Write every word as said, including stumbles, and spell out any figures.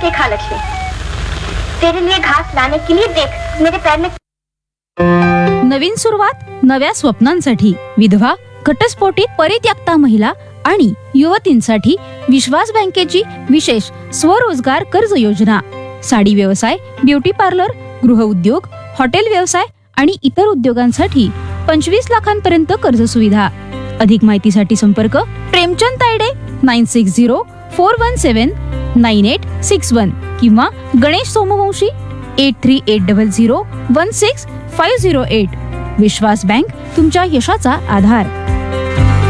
के खा लक्ष्मी, तेरे लिए घास लाने के लिए देख मेरे पैर में। नवीन सुरुवात नव्या स्वप्नांसाठी विधवा, घटस्फोटित, परित्यक्ता महिला आणि युवतींसाठी विश्वास बँकेची विशेष स्वरोजगार कर्ज योजना. साडी व्यवसाय, ब्युटी पार्लर, गृहउद्योग, हॉटेल व्यवसाय आणि इतर उद्योगांसाठी पंचवीस लाखांपर्यंत कर्ज सुविधा. अधिक माहितीसाठी संपर्क Premchand Tayde nine six zero four one सेवन नाईन एट सिक्स वन किंवा Ganesh Somvanshi eight three eight double zero one six five zero eight. विश्वास बँक, तुमच्या यशाचा आधार.